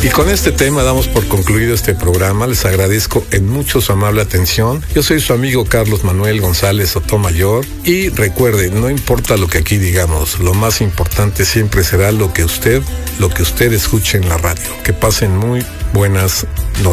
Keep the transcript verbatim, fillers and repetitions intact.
Y con este tema damos por concluido este programa. Les agradezco en mucho su amable atención. Yo soy su amigo Carlos Manuel González Sotomayor. Y recuerden, no importa lo que aquí digamos, lo más importante siempre será lo que usted, lo que usted escuche en la radio. Que pasen muy buenas noches.